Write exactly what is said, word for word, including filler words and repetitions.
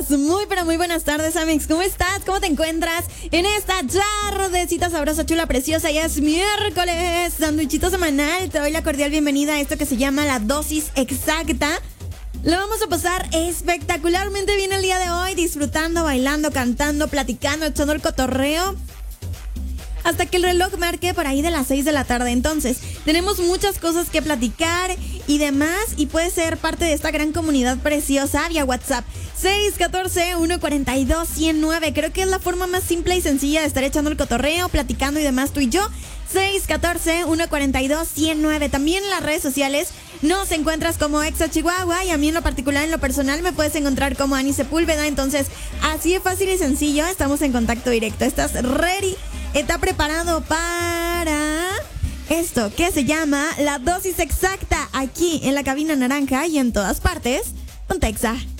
días, muy pero muy buenas tardes, Amix. ¿Cómo estás? ¿Cómo te encuentras? En esta tardecita sabrosa, chula, preciosa, ya es miércoles, sandwichito semanal. Te doy la cordial bienvenida a esto que se llama La Dosis Exacta. Lo vamos a pasar espectacularmente bien el día de hoy, disfrutando, bailando, cantando, platicando, echando el cotorreo, hasta que el reloj marque por ahí de las seis de la tarde. Entonces, tenemos muchas cosas que platicar y demás, y puedes ser parte de esta gran comunidad preciosa vía WhatsApp seis uno cuatro, uno cuatro dos, uno cero nueve. Creo que es la forma más simple y sencilla de estar echando el cotorreo, platicando y demás tú y yo. seis uno cuatro, uno cuatro dos, uno cero nueve. También en las redes sociales nos encuentras como Exa Chihuahua, y a mí en lo particular, en lo personal, me puedes encontrar como Ani Sepúlveda. Entonces, así de fácil y sencillo, estamos en contacto directo. ¿Estás ready? ¿Está preparado para esto que se llama La Dosis Exacta? Aquí en la cabina naranja y en todas partes, con Exa.